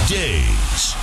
days.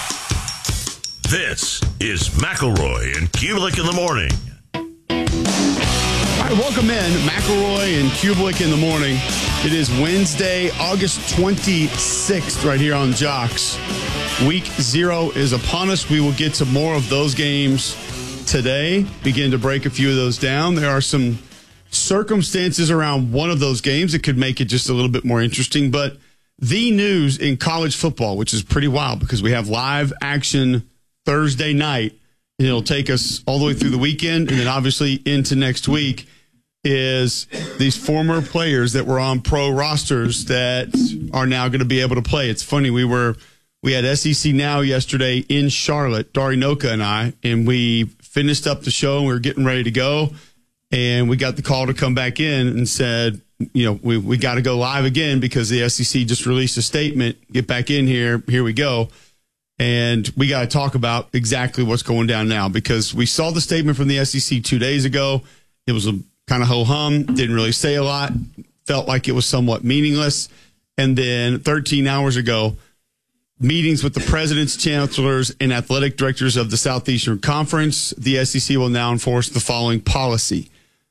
This is McElroy and Kubelik in the morning. All right, welcome in McElroy and Kubelik in the morning. It is Wednesday, August 26th, right here on Jocks. Week 0 is upon us. We will get to more of those games today, begin to break a few of those down. There are some circumstances around one of those games that could make it just a little bit more interesting. But the news in college football, which is pretty wild because we have live action Thursday night, and it'll take us all the way through the weekend and then obviously into next week, is these former players that were on pro rosters that are now going to be able to play. It's funny, we had SEC Now yesterday in Charlotte, Dari Noka and I, and we finished up the show and we were getting ready to go, and we got the call to come back in and said, we got to go live again because the SEC just released a statement. Get back in here. Here we go. And we got to talk about exactly what's going down now because we saw the statement from the SEC 2 days ago. It was a kind of ho-hum, didn't really say a lot, felt like it was somewhat meaningless. And then 13 hours ago, meetings with the presidents, chancellors, and athletic directors of the Southeastern Conference. The SEC will now enforce the following policy.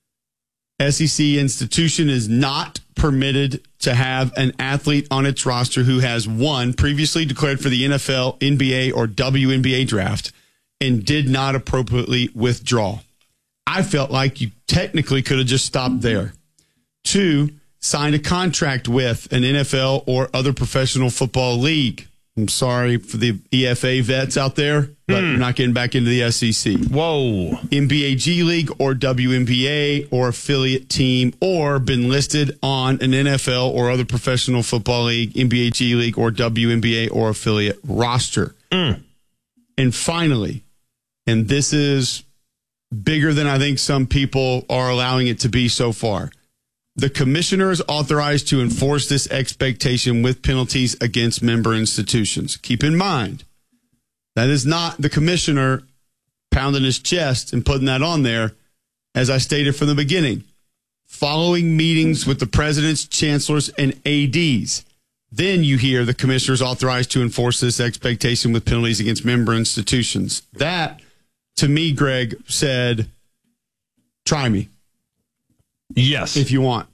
SEC institution is not permitted to have an athlete on its roster who has, one, previously declared for the NFL, NBA, or WNBA draft and did not appropriately withdraw. I felt like you technically could have just stopped there. 2, signed a contract with an NFL or other professional football league. I'm sorry for the EFA vets out there, but we're not getting back into the SEC. Whoa. NBA G League or WNBA or affiliate team or been listed on an NFL or other professional football league, NBA G League or WNBA or affiliate roster. And finally, and this is bigger than I think some people are allowing it to be so far, the commissioner is authorized to enforce this expectation with penalties against member institutions. Keep in mind, that is not the commissioner pounding his chest and putting that on there. As I stated from the beginning, following meetings with the presidents, chancellors, and ADs, then you hear the commissioner is authorized to enforce this expectation with penalties against member institutions. That, to me, Greg, said, try me. Yes. If you want.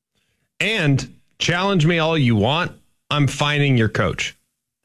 And challenge me all you want. I'm fining your coach.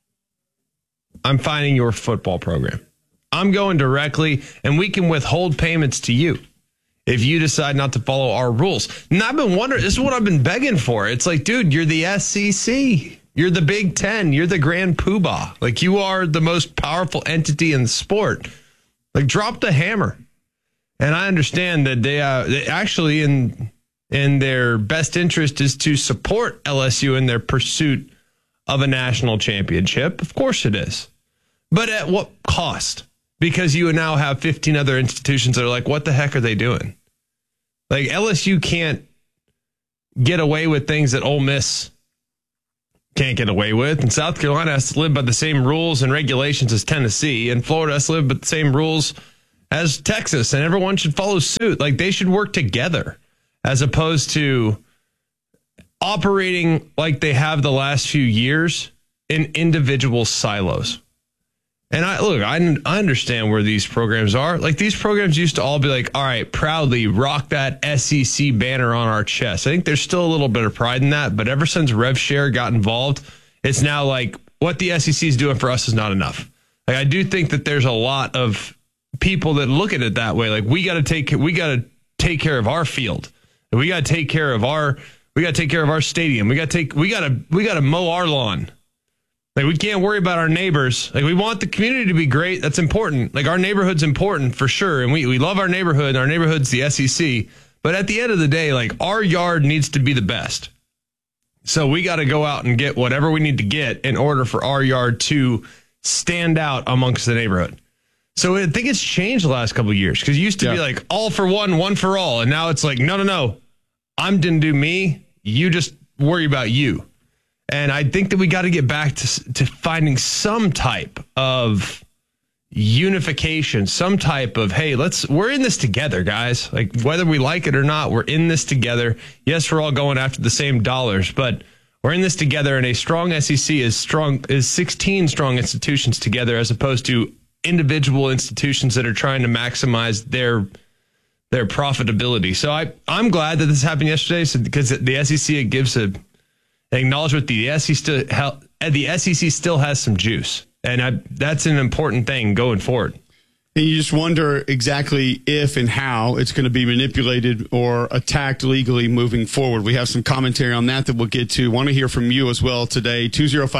I'm fining your football program. I'm going directly, and we can withhold payments to you if you decide not to follow our rules. And I've been wondering, this is what I've been begging for. It's like, dude, you're the SEC. You're the Big Ten. You're the Grand Poobah. Like, you are the most powerful entity in the sport. Like, drop the hammer. And I understand that they actually, in their best interest, is to support LSU in their pursuit of a national championship. Of course it is. But at what cost? Because you now have 15 other institutions that are like, what the heck are they doing? Like, LSU can't get away with things that Ole Miss can't get away with. And South Carolina has to live by the same rules and regulations as Tennessee. And Florida has to live by the same rules as Texas, and everyone should follow suit. Like, they should work together as opposed to operating like they have the last few years in individual silos. And I understand where these programs are. Like, these programs used to all be like, all right, proudly rock that SEC banner on our chest. I think there's still a little bit of pride in that, but ever since RevShare got involved, it's now like, what the SEC is doing for us is not enough. Like, I do think that there's a lot of people that look at it that way. Like, we got to take care of our field. We got to take care of our stadium. We got to mow our lawn. Like, we can't worry about our neighbors. Like, we want the community to be great. That's important. Like, our neighborhood's important for sure. And we love our neighborhood. Our neighborhood's the SEC. But at the end of the day, like, our yard needs to be the best. So we got to go out and get whatever we need to get in order for our yard to stand out amongst the neighborhood. So I think it's changed the last couple of years, because it used to be like all for one for all. And now it's like, no. I'm going to do me. You just worry about you. And I think that we got to get back to finding some type of unification, some type of, hey, we're in this together, guys. Like, whether we like it or not, we're in this together. Yes, we're all going after the same dollars, but We're in this together, and a strong SEC is 16 strong institutions together, as opposed to individual institutions that are trying to maximize their profitability. So I'm glad that this happened yesterday, because the SEC gives an acknowledgement the SEC still has some juice, and that's an important thing going forward. And you just wonder exactly if and how it's going to be manipulated or attacked legally moving forward. We have some commentary on that we'll get to. Want to hear from you as well today.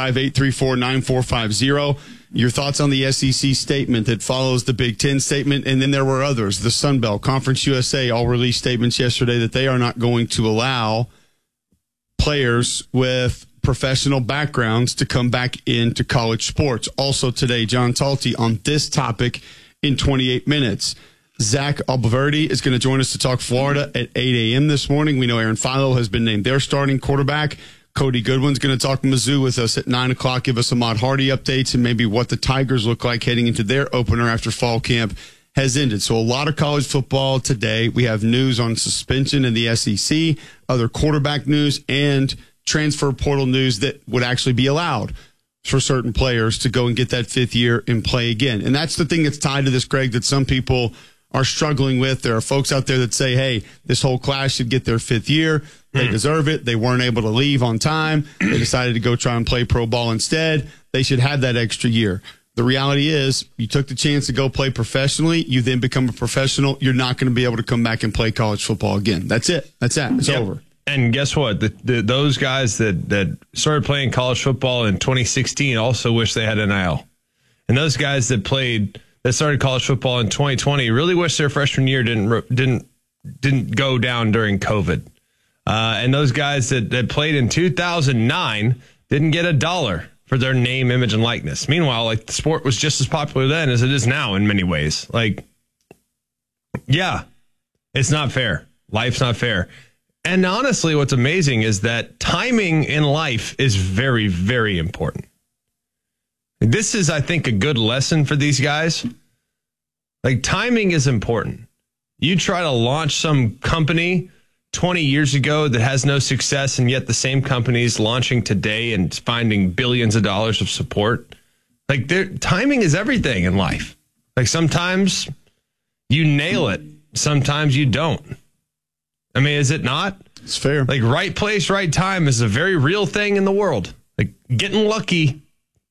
205-834-9450. Your thoughts on the SEC statement that follows the Big Ten statement. And then there were others. The Sun Belt, Conference USA all released statements yesterday that they are not going to allow players with professional backgrounds to come back into college sports. Also today, John Talty on this topic in 28 minutes. Zach Alberti is going to join us to talk Florida at 8 a.m. this morning. We know Aaron Philo has been named their starting quarterback. Cody Goodwin's going to talk Mizzou with us at 9 o'clock, give us Ahmad Hardy updates and maybe what the Tigers look like heading into their opener after fall camp has ended. So a lot of college football today. We have news on suspension in the SEC, other quarterback news, and transfer portal news that would actually be allowed for certain players to go and get that fifth year and play again. And that's the thing that's tied to this, Greg, that some people are struggling with. There are folks out there that say, hey, this whole class should get their fifth year. They deserve it. They weren't able to leave on time. They decided to go try and play pro ball instead. They should have that extra year. The reality is you took the chance to go play professionally. You then become a professional. You're not going to be able to come back and play college football again. That's it. That's that. It's over. And guess what? Those guys that started playing college football in 2016 also wish they had NIL. And those guys that started college football in 2020 really wish their freshman year didn't go down during COVID. And those guys that played in 2009 didn't get $1 for their name, image, and likeness. Meanwhile, like, the sport was just as popular then as it is now in many ways. Like, yeah, it's not fair. Life's not fair. And honestly, what's amazing is that timing in life is very, very important. This is, I think, a good lesson for these guys. Like, timing is important. You try to launch some company 20 years ago that has no success, and yet the same company is launching today and finding billions of dollars of support. Like, timing is everything in life. Like, sometimes you nail it. Sometimes you don't. I mean, is it not? It's fair. Like, right place, right time is a very real thing in the world. Like, getting lucky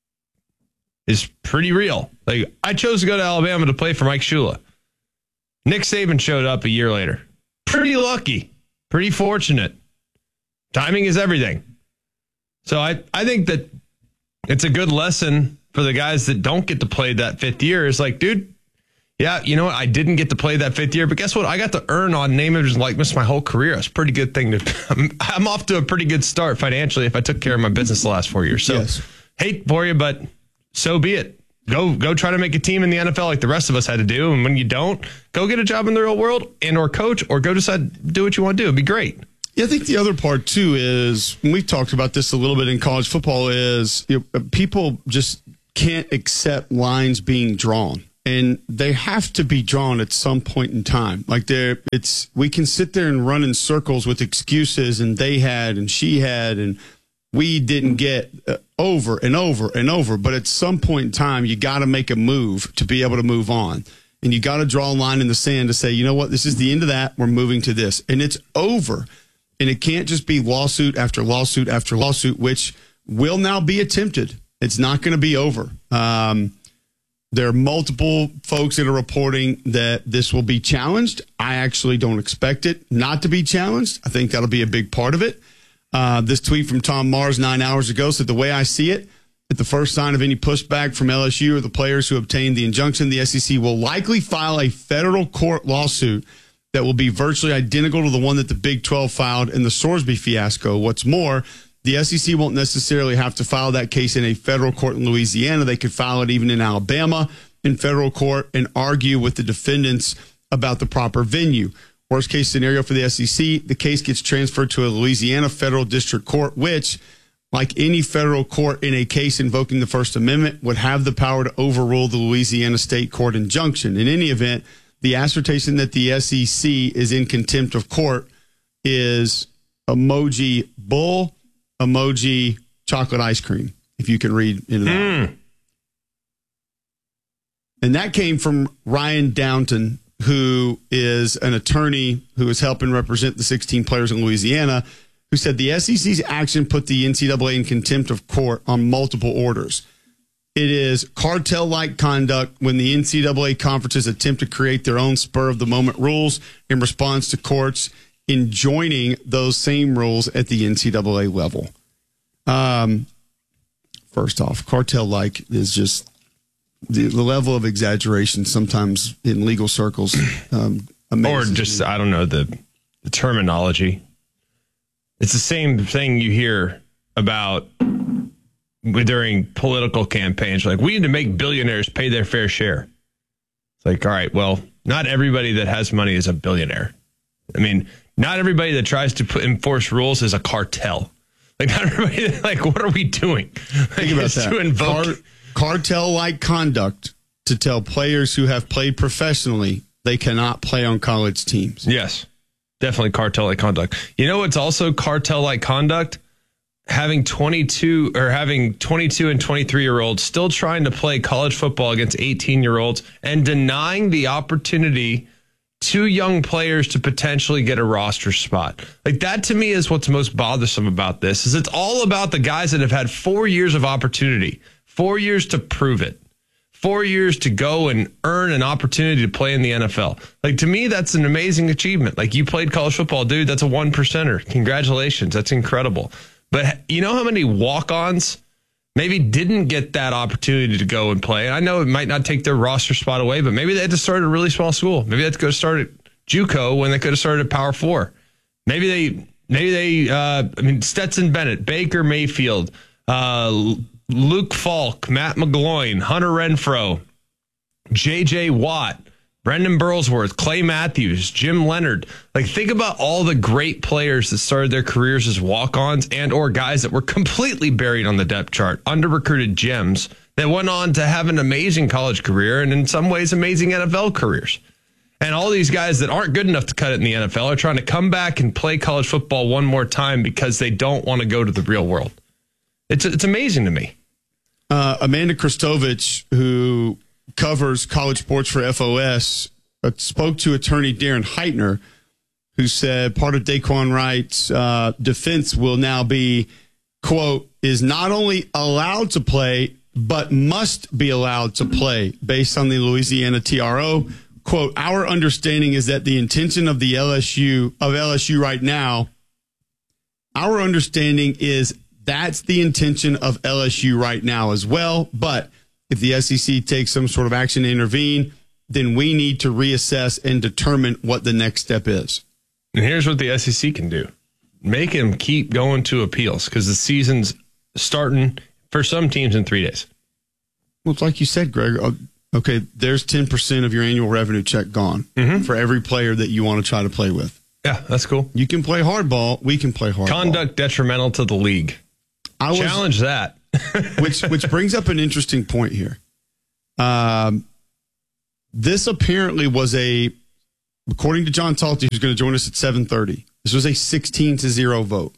is pretty real. Like, I chose to go to Alabama to play for Mike Shula. Nick Saban showed up a year later. Pretty lucky. Pretty fortunate. Timing is everything. So I think that it's a good lesson for the guys that don't get to play that fifth year. It's like, dude, yeah, you know what? I didn't get to play that fifth year, but guess what? I got to earn on name, image, and likeness my whole career. It's a pretty good thing I'm off to a pretty good start financially if I took care of my business the last 4 years. So, yes. Hate for you, but so be it. Go try to make a team in the NFL like the rest of us had to do. And when you don't, go get a job in the real world or coach, or go decide to do what you want to do. It'd be great. Yeah, I think the other part, too, is, and we've talked about this a little bit in college football, is people just can't accept lines being drawn. And they have to be drawn at some point in time. Like, we can sit there and run in circles with excuses, and they had, and she had, and we didn't get over and over and over. But at some point in time, you got to make a move to be able to move on. And you got to draw a line in the sand to say, you know what, this is the end of that. We're moving to this. And it's over. And it can't just be lawsuit after lawsuit after lawsuit, which will now be attempted. It's not going to be over. There are multiple folks that are reporting that this will be challenged. I actually don't expect it not to be challenged. I think that'll be a big part of it. This tweet from Tom Mars 9 hours ago said, the way I see it, at the first sign of any pushback from LSU or the players who obtained the injunction, the SEC will likely file a federal court lawsuit that will be virtually identical to the one that the Big 12 filed in the Sorsby fiasco. What's more, the SEC won't necessarily have to file that case in a federal court in Louisiana. They could file it even in Alabama in federal court and argue with the defendants about the proper venue. Worst case scenario for the SEC, the case gets transferred to a Louisiana federal district court, which, like any federal court in a case invoking the First Amendment, would have the power to overrule the Louisiana state court injunction. In any event, the assertion that the SEC is in contempt of court is emoji bull. emoji chocolate ice cream, if you can read into that. And that came from Ryan Downton, who is an attorney who is helping represent the 16 players in Louisiana, who said the SEC's action put the NCAA in contempt of court on multiple orders. It is cartel-like conduct when the NCAA conferences attempt to create their own spur-of-the-moment rules in response to courts enjoining those same rules at the NCAA level. First off, cartel-like is just the level of exaggeration sometimes in legal circles. Or just, I don't know, the terminology. It's the same thing you hear about during political campaigns. Like, we need to make billionaires pay their fair share. It's like, all right, well, not everybody that has money is a billionaire. I mean, not everybody that tries to enforce rules is a cartel. Like, not everybody, like, what are we doing? Think about that. To invoke cartel-like conduct to tell players who have played professionally they cannot play on college teams. Yes, definitely cartel-like conduct. You know what's also cartel-like conduct? Having 22 and 23-year-olds still trying to play college football against 18-year-olds and denying the opportunity to young players to potentially get a roster spot. Like, that to me is what's most bothersome about this, is it's all about the guys that have had 4 years of opportunity, 4 years to prove it, 4 years to go and earn an opportunity to play in the NFL. Like, to me, that's an amazing achievement. Like, you played college football, dude, that's a 1%er. Congratulations. That's incredible. But you know how many walk-ons maybe didn't get that opportunity to go and play? I know it might not take their roster spot away, but maybe they had to start at a really small school. Maybe they had to go start at JUCO when they could have started at Power 4. Maybe they Stetson Bennett, Baker Mayfield, Luke Falk, Matt McGloin, Hunter Renfrow, J.J. Watt, Brendan Burlsworth, Clay Matthews, Jim Leonard. Like, think about all the great players that started their careers as walk-ons and or guys that were completely buried on the depth chart, under-recruited gems that went on to have an amazing college career and in some ways amazing NFL careers. And all these guys that aren't good enough to cut it in the NFL are trying to come back and play college football one more time because they don't want to go to the real world. It's amazing to me. Amanda Kristovich, who covers college sports for FOS, spoke to attorney Darren Heitner, who said part of Daquan Wright's defense will now be, quote, is not only allowed to play, but must be allowed to play based on the Louisiana TRO. Quote, our understanding is that the intention of the LSU right now, our understanding is that's the intention of LSU right now as well. But if the SEC takes some sort of action to intervene, then we need to reassess and determine what the next step is. And here's what the SEC can do. Make him keep going to appeals because the season's starting for some teams in 3 days. Well, it's like you said, Greg. Okay, there's 10% of your annual revenue check gone for every player that you want to try to play with. Yeah, that's cool. You can play hardball. We can play hardball. Conduct detrimental to the league. Challenge that. which brings up an interesting point here. This apparently was according to John Talty, who's going to join us at 7:30, this was a 16-0 vote.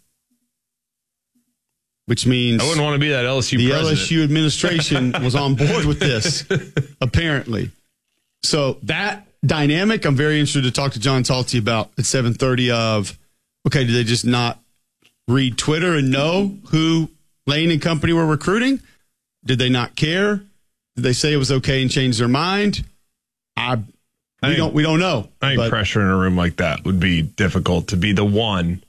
Which means I wouldn't want to be that LSU president. LSU administration was on board with this, apparently. So that dynamic, I'm very interested to talk to John Talty about at 7:30 of, okay, did they just not read Twitter and know who Lane and company were recruiting? Did they not care? Did they say it was okay and change their mind? We don't know. I think pressure in a room like that would be difficult to be the one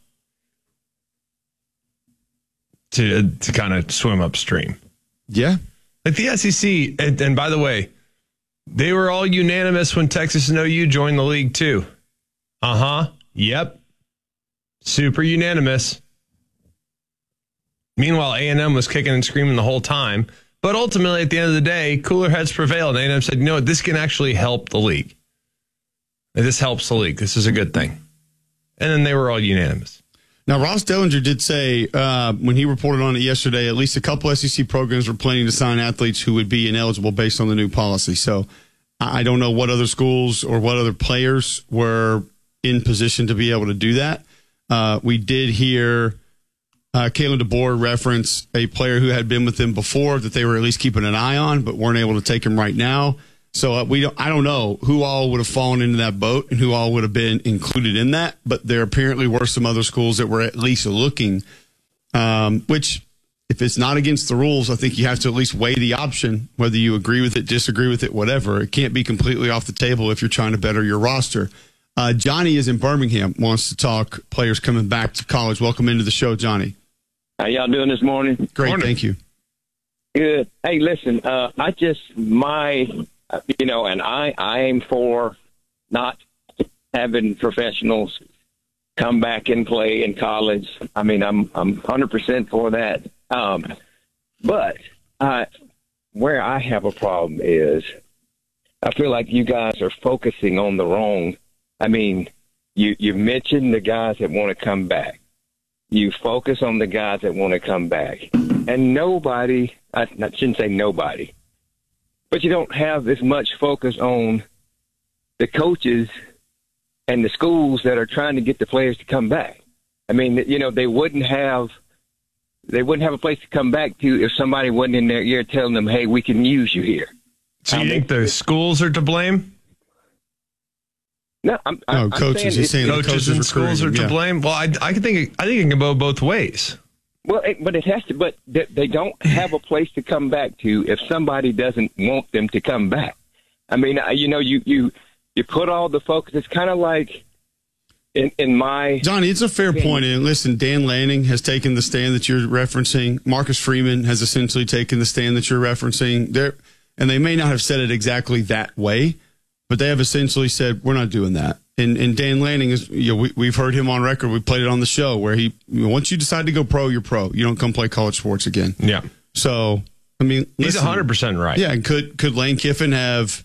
to kind of swim upstream. Yeah. Like the SEC, and by the way, they were all unanimous when Texas and OU joined the league too. Yep. Super unanimous. Meanwhile, A&M was kicking and screaming the whole time. But ultimately, at the end of the day, cooler heads prevailed. And A&M said, you know what, this can actually help the league. This helps the league. This is a good thing. And then they were all unanimous. Now, Ross Dellinger did say when he reported on it yesterday, at least a couple SEC programs were planning to sign athletes who would be ineligible based on the new policy. So I don't know what other schools or what other players were in position to be able to do that. We did hear Kalen DeBoer referenced a player who had been with them before that they were at least keeping an eye on, but weren't able to take him right now. So I don't know who all would have fallen into that boat and who all would have been included in that, but there apparently were some other schools that were at least looking, which if it's not against the rules, I think you have to at least weigh the option, whether you agree with it, disagree with it, whatever. It can't be completely off the table if you're trying to better your roster. Johnny is in Birmingham, wants to talk players coming back to college. Welcome into the show, Johnny. How y'all doing this morning? Great, Morning. thank you. Good. Hey, listen, and I aim for not having professionals come back and play in college. I mean, I'm 100% for that. But where I have a problem is I feel like you guys are focusing on the wrong. I mean, you mentioned the guys that want to come back. You focus on the guys that want to come back. And nobody, I shouldn't say nobody, but you don't have as much focus on the coaches and the schools that are trying to get the players to come back. I mean, they wouldn't have a place to come back to if somebody wasn't in their ear telling them, hey, we can use you here. So you think the schools are to blame? No, I'm coaches. He's saying the Coaches and schools are to blame? Well, I think it can go both ways. Well, but it has to. But they don't have a place to come back to if somebody doesn't want them to come back. I mean, you put all the focus. It's kind of like in my Johnny. It's a fair point. And listen, Dan Lanning has taken the stand that you're referencing. Marcus Freeman has essentially taken the stand that you're referencing. And they may not have said it exactly that way, but they have essentially said we're not doing that. And Dan Lanning is, we've heard him on record. We played it on the show where once you decide to go pro, you're pro. You don't come play college sports again. Yeah. So, I mean, he's 100% right. Yeah. And could Lane Kiffin have,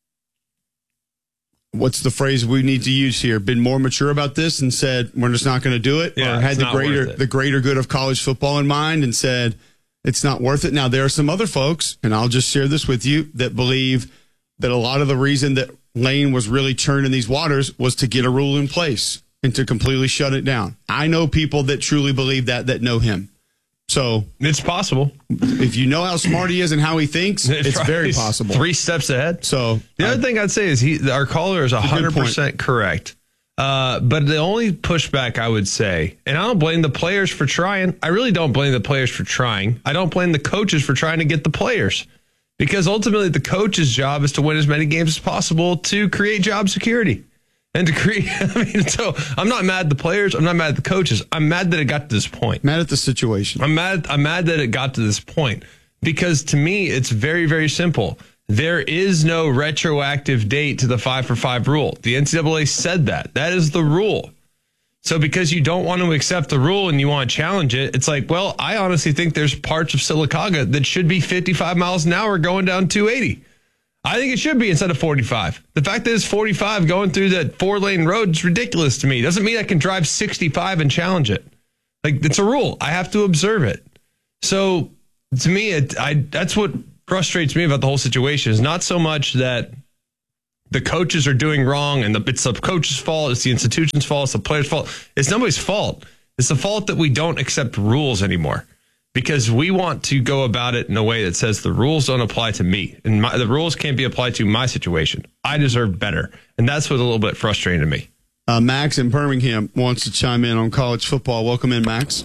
what's the phrase we need to use here, been more mature about this and said, we're just not going to do it? Yeah, or had the greater good of college football in mind and said, it's not worth it. Now, there are some other folks, and I'll just share this with you, that believe that a lot of the reason that Lane was really churning these waters was to get a rule in place and to completely shut it down. I know people that truly believe that know him. So it's possible. If you know how smart he is and how he thinks, it's very possible. 3 steps ahead. So the other thing I'd say is our caller is 100% correct. But the only pushback I would say, and I don't blame the players for trying. I really don't blame the players for trying. I don't blame the coaches for trying to get the players, because ultimately the coach's job is to win as many games as possible to create job security and to create. I mean, so I'm not mad at the players. I'm not mad at the coaches. I'm mad that it got to this point. Mad at the situation. I'm mad that it got to this point, because to me, it's very, very simple. There is no retroactive date to the 5-for-5 rule. The NCAA said that. That is the rule. So because you don't want to accept the rule and you want to challenge it, it's like, well, I honestly think there's parts of Sylacauga that should be 55 miles an hour going down 280. I think it should be instead of 45. The fact that it's 45 going through that 4-lane road is ridiculous to me. Doesn't mean I can drive 65 and challenge it. Like, it's a rule. I have to observe it. So to me, that's what frustrates me about the whole situation, is not so much that the coaches are doing wrong and it's the coach's fault, it's the institution's fault, it's the player's fault. It's nobody's fault. It's the fault that we don't accept rules anymore, because we want to go about it in a way that says the rules don't apply to me and the rules can't be applied to my situation. I deserve better. And that's what's a little bit frustrating to me. Max in Birmingham wants to chime in on college football. Welcome in, Max.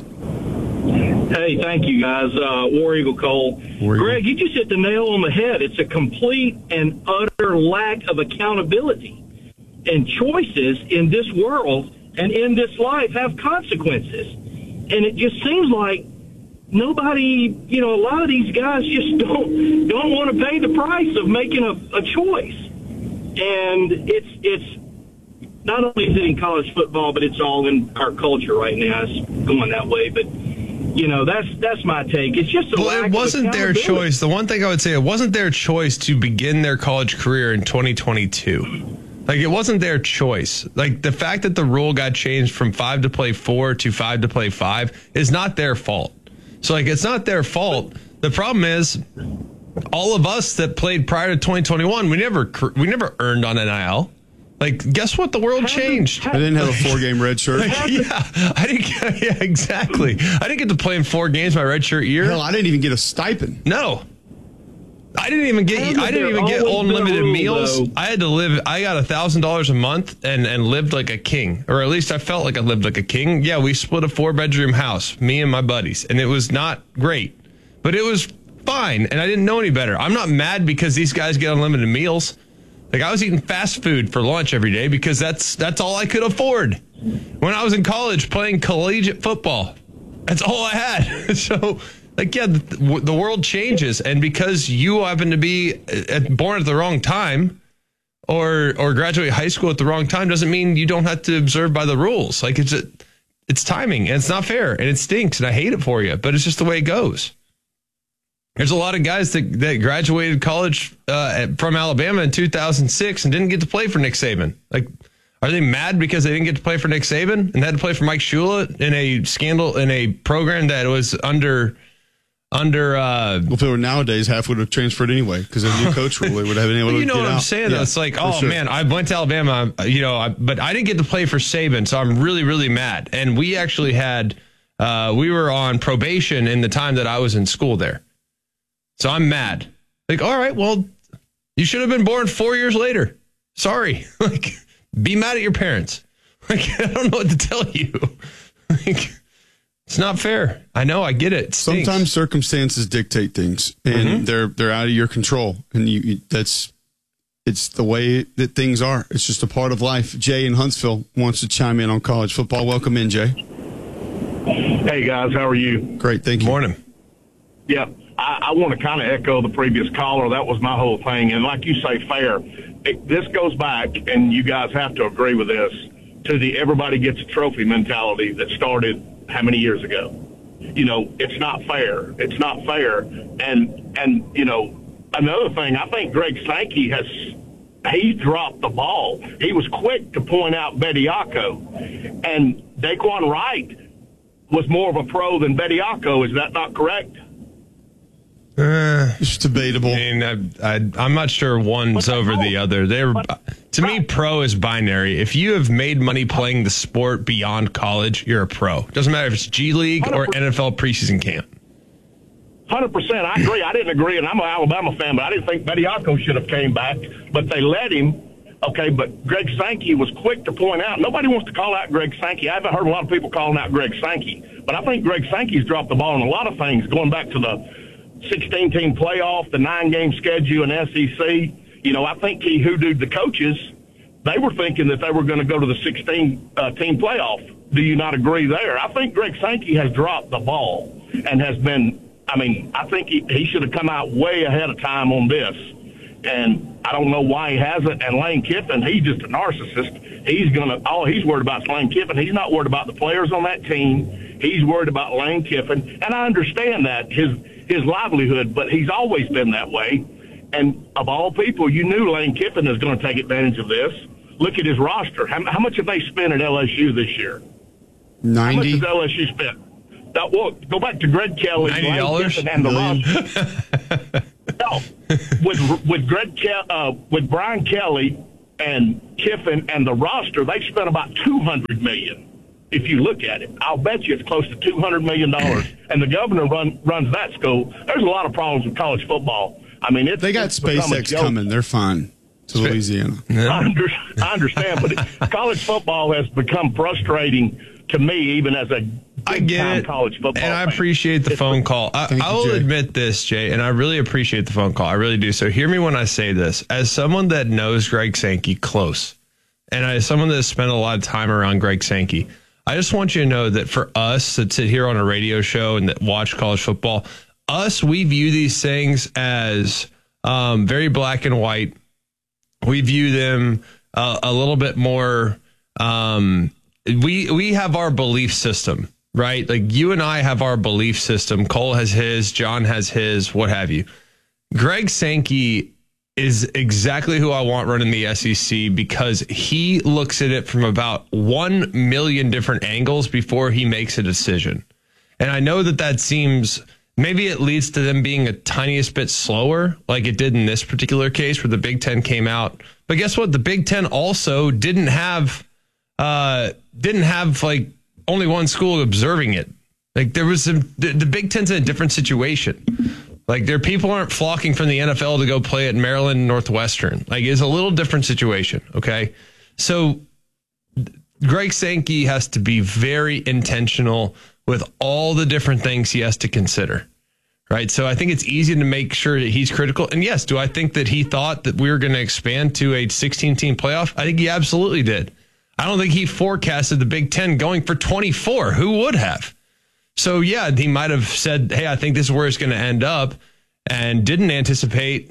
Hey, thank you, guys. War Eagle Cole. Greg, you just hit the nail on the head. It's a complete and utter lack of accountability. And choices in this world and in this life have consequences. And it just seems like nobody, a lot of these guys just don't want to pay the price of making a choice. And it's not only is it in college football, but it's all in our culture right now. It's going that way. But that's my take. It's just it wasn't their choice. The one thing I would say, it wasn't their choice to begin their college career in 2022. Like, it wasn't their choice. Like, the fact that the rule got changed from 5 to play 4 to 5 to play 5 is not their fault. So, like, it's not their fault. The problem is, all of us that played prior to 2021, we never earned on NIL. Like, guess what? The world changed. I didn't have a 4-game red shirt. Yeah, exactly. I didn't get to play in 4 games my redshirt year. Hell, I didn't even get a stipend. No. I didn't even get unlimited meals. Though. I got $1,000 a month and lived like a king, or at least I felt like I lived like a king. Yeah, we split a 4-bedroom house, me and my buddies, and it was not great, but it was fine, and I didn't know any better. I'm not mad because these guys get unlimited meals. Like, I was eating fast food for lunch every day because that's all I could afford. When I was in college playing collegiate football, that's all I had. So, like, yeah, the world changes, and because you happen to be born at the wrong time or graduate high school at the wrong time doesn't mean you don't have to observe by the rules. Like, it's timing, and it's not fair, and it stinks, and I hate it for you, but it's just the way it goes. There's a lot of guys that graduated college from Alabama in 2006 and didn't get to play for Nick Saban. Like, are they mad because they didn't get to play for Nick Saban and had to play for Mike Shula in a program that was under? Well, if it were nowadays, half would have transferred anyway because of the new coach rule. They would have been able to. You know get what I'm out. saying? Yeah, it's like, oh sure. man, I went to Alabama, but I didn't get to play for Saban, so I'm really, really mad. And we actually we were on probation in the time that I was in school there. So I'm mad. Like, all right, well, you should have been born 4 years later. Sorry. Like, be mad at your parents. Like, I don't know what to tell you. Like, it's not fair. I know. I get it. Sometimes circumstances dictate things, and they're out of your control, and it's the way that things are. It's just a part of life. Jay in Huntsville wants to chime in on college football. Welcome in, Jay. Hey, guys. How are you? Great. Thank you. Morning. Yeah. I want to kind of echo the previous caller. That was my whole thing. And like you say, fair. This goes back, and you guys have to agree with this, to the everybody gets a trophy mentality that started how many years ago? It's not fair. It's not fair. And another thing, I think Greg Sankey he dropped the ball. He was quick to point out Bediako. And Daquan Wright was more of a pro than Bediako. Is that not correct? It's debatable. I mean, I'm not sure one's over the other. To me, pro is binary. If you have made money playing the sport beyond college, you're a pro. Doesn't matter if it's G League or NFL preseason camp. 100%. I agree. I didn't agree, and I'm an Alabama fan, but I didn't think Bediako should have came back. But they let him. Okay, but Greg Sankey was quick to point out. Nobody wants to call out Greg Sankey. I haven't heard a lot of people calling out Greg Sankey. But I think Greg Sankey's dropped the ball on a lot of things, going back to the 16-team playoff, the 9-game schedule in SEC. I think he hoodooed the coaches. They were thinking that they were going to go to the 16-team playoff. Do you not agree there? I think Greg Sankey has dropped the ball and has been – I think he should have come out way ahead of time on this. And I don't know why he hasn't. And Lane Kiffin, he's just a narcissist. All he's worried about is Lane Kiffin. He's not worried about the players on that team. He's worried about Lane Kiffin. And I understand that, his livelihood, but he's always been that way. And of all people, you knew Lane Kiffin is going to take advantage of this. Look at his roster. How much have they spent at LSU this year? 90. How much has LSU spent? Go back to Greg Kelly, Lane Kiffin, and the roster. No, with Brian Kelly and Kiffin and the roster, they spent about $200 million. If you look at it, I'll bet you it's close to $200 million. And the governor runs that school. There's a lot of problems with college football. They got SpaceX coming. They're fine to Louisiana. I understand, but college football has become frustrating to me, even as a big-time college football and I appreciate the phone call. I will admit this, Jay, and I really appreciate the phone call. I really do. So hear me when I say this. As someone that knows Greg Sankey close, and as someone that has spent a lot of time around Greg Sankey, I just want you to know that for us that sit here on a radio show and that watch college football, we view these things as very black and white. We view them a little bit more. We have our belief system, right? Like you and I have our belief system. Cole has his, John has his, what have you. Greg Sankey is exactly who I want running the SEC because he looks at it from about 1 million different angles before he makes a decision. And I know that seems maybe it leads to them being a tiniest bit slower, like it did in this particular case where the Big Ten came out. But guess what? The Big Ten also didn't have like only one school observing it. Like there was the Big Ten's in a different situation. Like their people aren't flocking from the NFL to go play at Maryland Northwestern. Like it's a little different situation. Okay. So Greg Sankey has to be very intentional with all the different things he has to consider. Right. So I think it's easy to make sure that he's critical. And yes, do I think that he thought that we were going to expand to a 16-team playoff? I think he absolutely did. I don't think he forecasted the Big Ten going for 24. Who would have? So, yeah, he might have said, hey, I think this is where it's going to end up, and didn't anticipate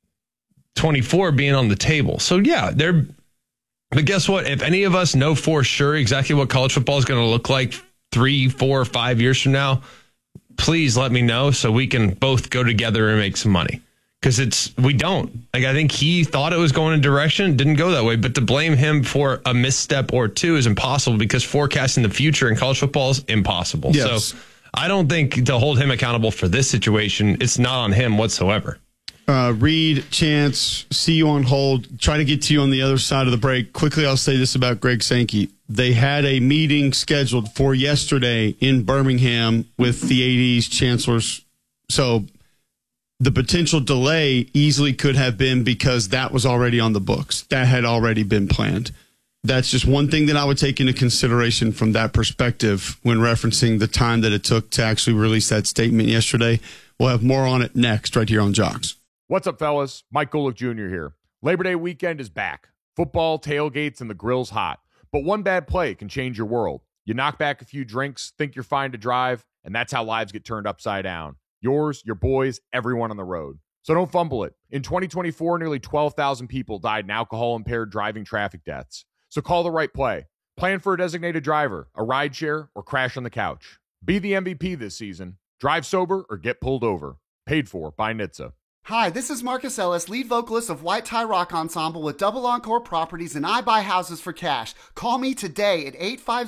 24 being on the table. So, yeah, but guess what? If any of us know for sure exactly what college football is going to look like 3, 4, 5 years from now, please let me know so we can both go together and make some money. Because we don't. Like, I think he thought it was going in a direction, didn't go that way. But to blame him for a misstep or two is impossible because forecasting the future in college football is impossible. Yes. So I don't think to hold him accountable for this situation, it's not on him whatsoever. Reed, Chance, see you on hold. Try to get to you on the other side of the break. Quickly, I'll say this about Greg Sankey. They had a meeting scheduled for yesterday in Birmingham with the ADs, chancellors. So the potential delay easily could have been because that was already on the books. That had already been planned. That's just one thing that I would take into consideration from that perspective when referencing the time that it took to actually release that statement yesterday. We'll have more on it next right here on Jocks. What's up, fellas? Mike Golick Jr. here. Labor Day weekend is back. Football, tailgates, and the grill's hot. But one bad play can change your world. You knock back a few drinks, think you're fine to drive, and that's how lives get turned upside down. Yours, your boys, everyone on the road. So don't fumble it. In 2024, nearly 12,000 people died in alcohol-impaired driving traffic deaths. So call the right play. Plan for a designated driver, a rideshare, or crash on the couch. Be the MVP this season. Drive sober or get pulled over. Paid for by NHTSA. Hi, this is Marcus Ellis, lead vocalist of White Tie Rock Ensemble with Double Encore Properties, and I buy houses for cash. Call me today at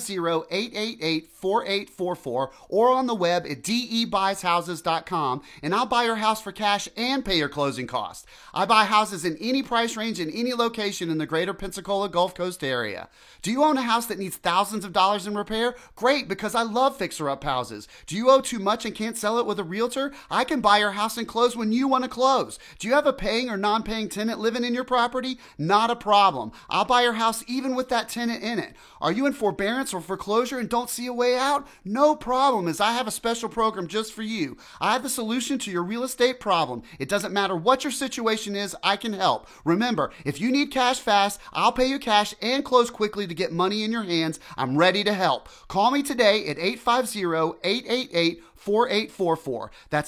850-888-4844 or on the web at debuys.houses.com, and I'll buy your house for cash and pay your closing costs. I buy houses in any price range in any location in the greater Pensacola Gulf Coast area. Do you own a house that needs thousands of dollars in repair? Great, because I love fixer-up houses. Do you owe too much and can't sell it with a realtor? I can buy your house and close when you want to close. Do you have a paying or non-paying tenant living in your property? Not a problem. I'll buy your house even with that tenant in it. Are you in forbearance or foreclosure and don't see a way out? No problem, as I have a special program just for you. I have the solution to your real estate problem. It doesn't matter what your situation is, I can help. Remember, if you need cash fast, I'll pay you cash and close quickly to get money in your hands. I'm ready to help. Call me today at 850-888-4844. That's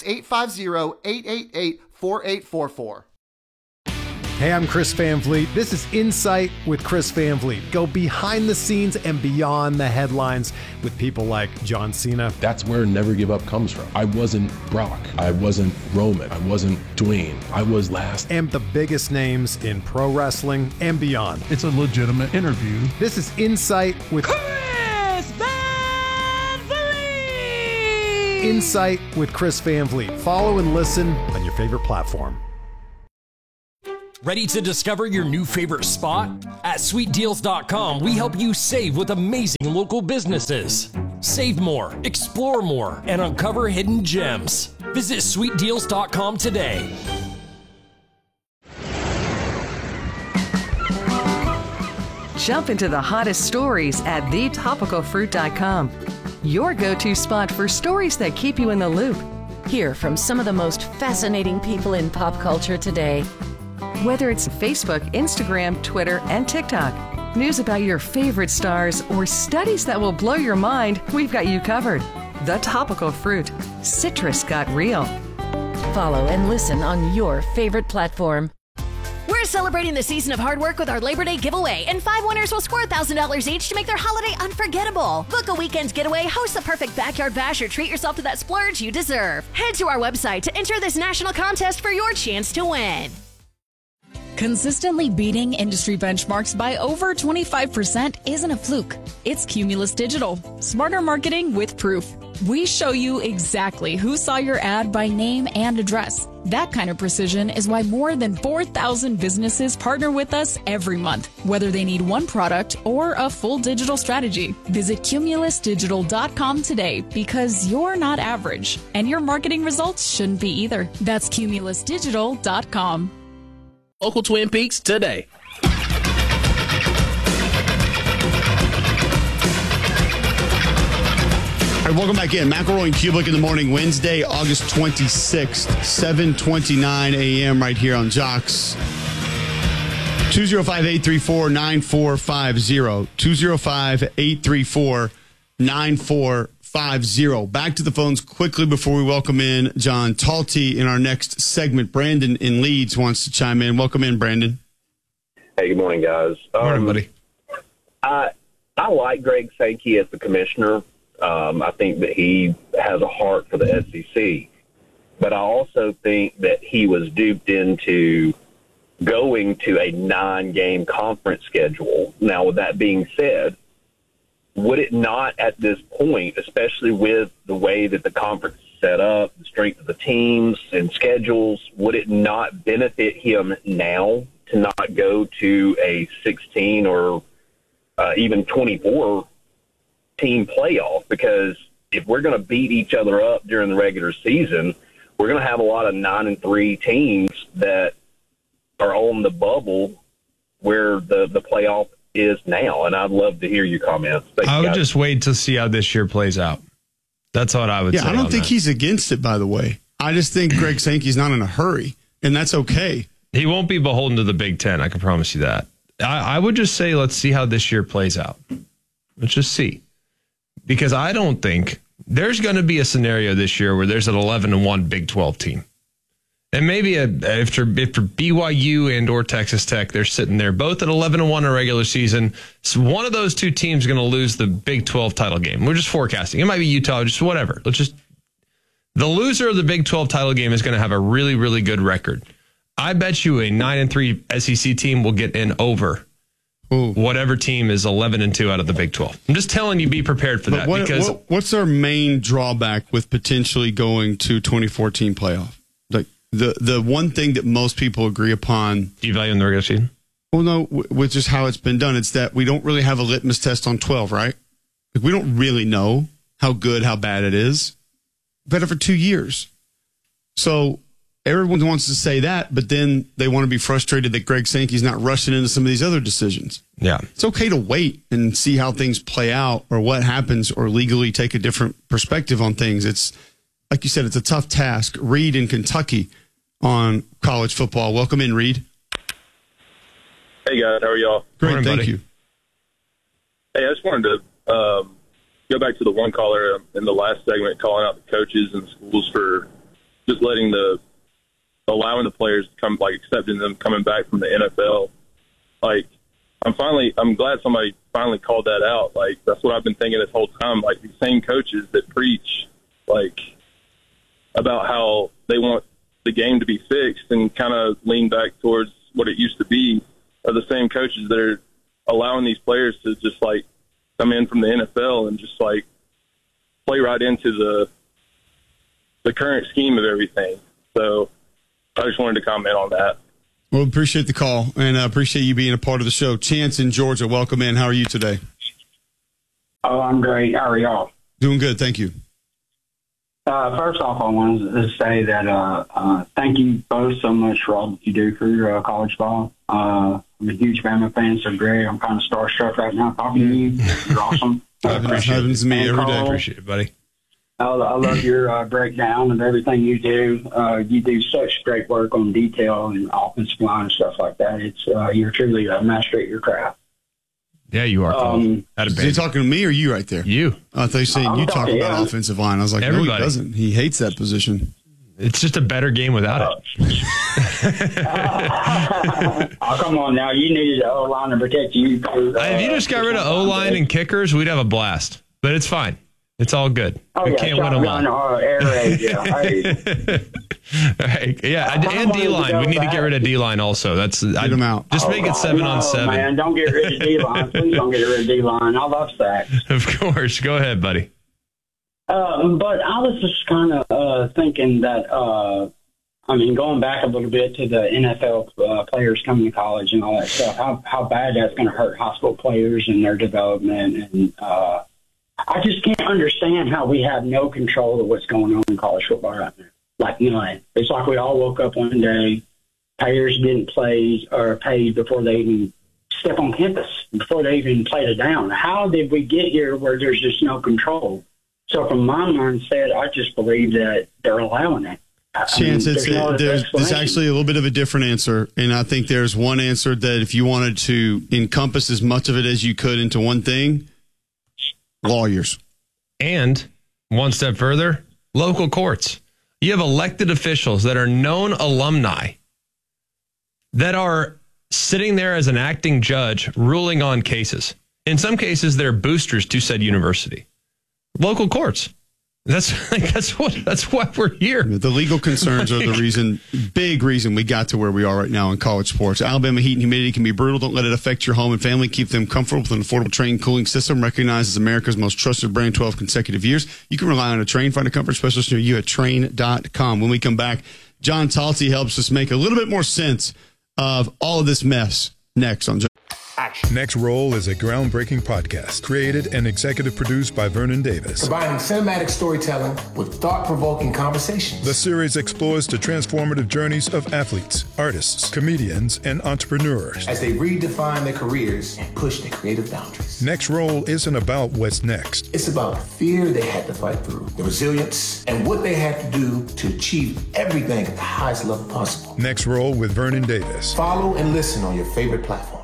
850-888-4844. Hey, I'm Chris Van Vliet. This is Insight with Chris Van Vliet. Go behind the scenes and beyond the headlines with people like John Cena. That's where Never Give Up comes from. I wasn't Brock. I wasn't Roman. I wasn't Dwayne. I was last. And the biggest names in pro wrestling and beyond. It's a legitimate interview. This is Insight with Chris Van Vliet. Insight with Chris Van Vliet. Follow and listen on your favorite platform. Ready to discover your new favorite spot? At sweetdeals.com, we help you save with amazing local businesses. Save more, explore more, and uncover hidden gems. Visit sweetdeals.com today. Jump into the hottest stories at thetopicalfruit.com. Your go-to spot for stories that keep you in the loop. Hear from some of the most fascinating people in pop culture today. Whether it's Facebook, Instagram, Twitter, and TikTok, news about your favorite stars, or studies that will blow your mind, we've got you covered. The Topical Fruit. Citrus got real. Follow and listen on your favorite platform. We're celebrating the season of hard work with our Labor Day giveaway, and 5 winners will score $1,000 each to make their holiday unforgettable. Book a weekend's getaway, host the perfect backyard bash, or treat yourself to that splurge you deserve. Head to our website to enter this national contest for your chance to win. Consistently beating industry benchmarks by over 25% isn't a fluke. It's Cumulus Digital. Smarter marketing with proof. We show you exactly who saw your ad by name and address. That kind of precision is why more than 4,000 businesses partner with us every month, whether they need one product or a full digital strategy. Visit cumulusdigital.com today because you're not average, and your marketing results shouldn't be either. That's cumulusdigital.com. Local Twin Peaks today. All right, welcome back in. McElroy and Kubelik in the morning, Wednesday, August 26th, 7:29 a.m. right here on Jocks. 205-834-9450. 205-834-9450. Back to the phones quickly before we welcome in John Talty in our next segment. Brandon in Leeds wants to chime in. Welcome in, Brandon. Hey, good morning, guys. Morning, buddy. I like Greg Sankey as the commissioner. I think that he has a heart for the SEC. But I also think that he was duped into going to a 9-game conference schedule. Now, with that being said, would it not at this point, especially with the way that the conference is set up, the strength of the teams and schedules, would it not benefit him now to not go to a 16 or even 24 team playoff? Because if we're going to beat each other up during the regular season, we're going to have a lot of 9-3 teams that are on the bubble where the playoff is now. And I'd love to hear your comments. I would just wait to see how this year plays out. That's what I would say. Yeah, I don't think he's against it, by the way. I just think Greg Sankey's not in a hurry, and that's okay. He won't be beholden to the Big Ten. I can promise you that. I would just say, let's see how this year plays out. Let's just see. Because I don't think there's going to be a scenario this year where there's an 11-1 Big 12 team. And maybe if for BYU and or Texas Tech, they're sitting there both at 11-1 in a regular season. So one of those two teams is going to lose the Big 12 title game. We're just forecasting. It might be Utah, just whatever. The loser of the Big 12 title game is going to have a really, really good record. I bet you a 9-3 SEC team will get in over whatever team is 11-2 out of the Big 12. I'm just telling you, be prepared for that. What's our main drawback with potentially going to 2014 playoff? Like the one thing that most people agree upon. Devaluing the regular season? Well, no, with just how it's been done, it's that we don't really have a litmus test on 12, right? Like we don't really know how good, how bad it is. Better for 2 years. So everyone wants to say that, but then they want to be frustrated that Greg Sankey's not rushing into some of these other decisions. Yeah. It's okay to wait and see how things play out or what happens or legally take a different perspective on things. It's, like you said, it's a tough task. Reed in Kentucky on college football. Welcome in, Reed. Hey, guys. How are y'all? Great, morning, thank you. Hey, I just wanted to go back to the one caller in the last segment calling out the coaches and the schools for just allowing the players to come, accepting them coming back from the NFL. I'm glad somebody finally called that out. That's what I've been thinking this whole time. These same coaches that preach, about how they want the game to be fixed and kind of lean back towards what it used to be, are the same coaches that are allowing these players to just, come in from the NFL and just, play right into the current scheme of everything. So I just wanted to comment on that. Well, appreciate the call, and I appreciate you being a part of the show. Chance in Georgia, welcome in. How are you today? Oh, I'm great. How are y'all? Doing good, thank you. First off, I wanted to say that thank you both so much for all that you do for your college ball. I'm a huge Bama fan, so great. I'm kind of starstruck right now talking to you. You're awesome. Happens to me every day. Appreciate it, buddy. I love your breakdown of everything you do. You do such great work on detail and offensive line and stuff like that. It's you're truly a master at your craft. Yeah, you are. Is he talking to me or you right there? You. Oh, I thought you were saying you talk about offensive line. I was like, everybody. No, he doesn't. He hates that position. It's just a better game without it. Oh, come on now. You needed an O-line to protect you. If you just got rid of O-line and kickers, we'd have a blast. But it's fine. It's all good. We can't win them all. Air raid, Right. Yeah, and D-line. We need to get rid of D-line also. Get them out. Just make it 7-on-7. Man, don't get rid of D-line. Please don't get rid of D-line. I love sacks. Of course. Go ahead, buddy. But I was just kind of thinking that, going back a little bit to the NFL players coming to college and all that stuff, how bad that's going to hurt high school players and their development. And I just can't understand how we have no control of what's going on in college football right now. Like none. It's like we all woke up one day, players didn't play or paid before they even step on campus, before they even played it down. How did we get here where there's just no control? So from my mindset, I just believe that they're allowing it. Chance, there's actually a little bit of a different answer, and I think there's one answer that if you wanted to encompass as much of it as you could into one thing, lawyers. And one step further, local courts. You have elected officials that are known alumni that are sitting there as an acting judge ruling on cases. In some cases, they're boosters to said university. Local courts. That's why we're here. The legal concerns are the big reason we got to where we are right now in college sports. Alabama heat and humidity can be brutal. Don't let it affect your home and family. Keep them comfortable with an affordable Trane cooling system recognized as America's most trusted brand 12 consecutive years. You can rely on a Trane. Find a comfort specialist near you at Trane.com. When we come back, John Talty helps us make a little bit more sense of all of this mess next on Next Roll is a groundbreaking podcast created and executive produced by Vernon Davis. Combining cinematic storytelling with thought-provoking conversations. The series explores the transformative journeys of athletes, artists, comedians, and entrepreneurs as they redefine their careers and push their creative boundaries. Next Roll isn't about what's next. It's about the fear they had to fight through, the resilience, and what they had to do to achieve everything at the highest level possible. Next Roll with Vernon Davis. Follow and listen on your favorite platform.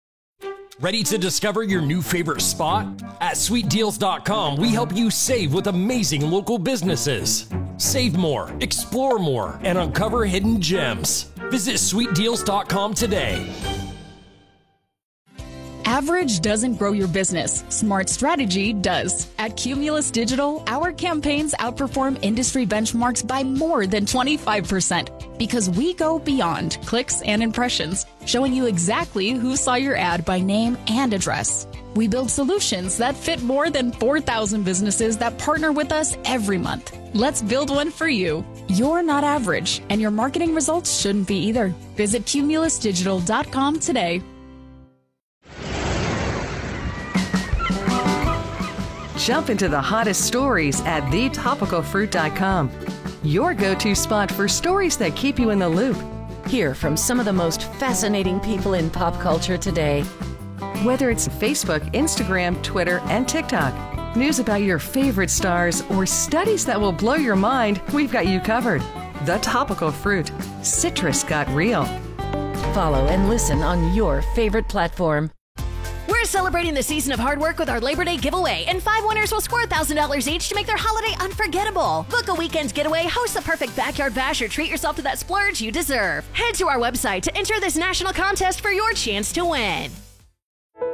Ready to discover your new favorite spot? At SweetDeals.com, we help you save with amazing local businesses. Save more, explore more, and uncover hidden gems. Visit SweetDeals.com today. Average doesn't grow your business. Smart strategy does. At Cumulus Digital, our campaigns outperform industry benchmarks by more than 25% because we go beyond clicks and impressions, showing you exactly who saw your ad by name and address. We build solutions that fit more than 4,000 businesses that partner with us every month. Let's build one for you. You're not average, and your marketing results shouldn't be either. Visit CumulusDigital.com today. Jump into the hottest stories at thetopicalfruit.com. Your go-to spot for stories that keep you in the loop. Hear from some of the most fascinating people in pop culture today. Whether it's Facebook, Instagram, Twitter, and TikTok, news about your favorite stars, or studies that will blow your mind, we've got you covered. The Topical Fruit. Citrus got real. Follow and listen on your favorite platform. We're celebrating the season of hard work with our Labor Day giveaway, and 5 winners will score $1,000 each to make their holiday unforgettable. Book a weekend getaway, host the perfect backyard bash, or treat yourself to that splurge you deserve. Head to our website to enter this national contest for your chance to win.